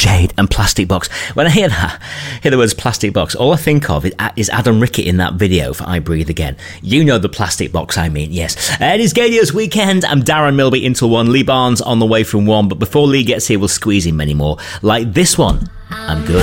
Jade and Plastic Box. When I hear the words Plastic Box, all I think of is Adam Rickett in that video for I Breathe Again. You know the Plastic Box I mean, yes. It is Gay News Weekend. I'm Darren Milby until 1. Lee Barnes on the way from 1, but before Lee gets here, we'll squeeze him many more. Like this one, I'm Good.